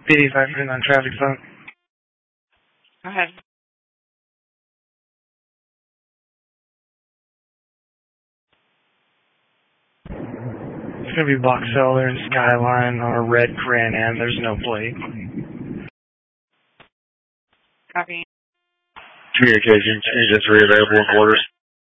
85 on traffic phone. Go ahead. It's going to be Box Elder and Skyline on a red Grand Am. There's no plate. Copy. Communication, change that's available in quarters.